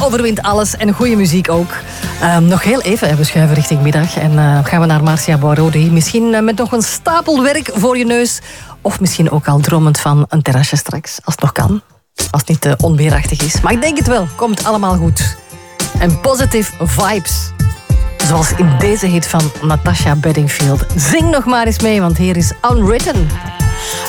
overwint alles en goede muziek ook. Nog heel even, we schuiven richting middag. En gaan we naar Marcia Boisrodi. Misschien met nog een stapel werk voor je neus. Of misschien ook al dromend van een terrasje straks, als het nog kan. Als het niet onweerachtig is. Maar ik denk het wel, komt allemaal goed. En positive vibes. Zoals in deze hit van Natasha Bedingfield. Zing nog maar eens mee, want hier is Unwritten.